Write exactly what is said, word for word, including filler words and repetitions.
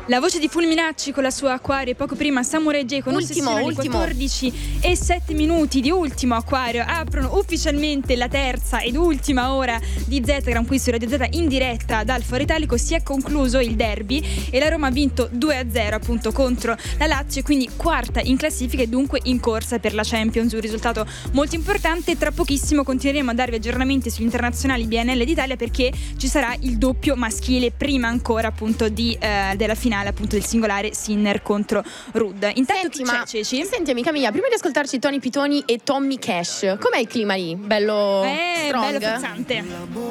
La voce di Fulminacci con la sua Acquario, e poco prima Samurai J con ultimo, Ossessione. ultimo. quattordici e sette minuti di Ultimo Acquario aprono ufficialmente la terza ed ultima ora di Z Grand qui su Radio Z in diretta dal Foro Italico. Si è concluso il derby e la Roma ha vinto due a zero appunto contro la Lazio, quindi quarta in classifica e dunque in corsa per la Champions, un risultato molto importante. Tra pochissimo continueremo a darvi aggiornamenti sugli internazionali B N L d'Italia, perché ci sarà il doppio maschile prima ancora appunto di, eh, della finale appunto del singolare Sinner contro Rudd. Intanto Senti, chi c'è, ma, Ceci? senti amica mia, prima di ascoltarci Tony Pitoni e Tommy Cash, com'è il clima lì? Bello Eh, strong? bello frizzante.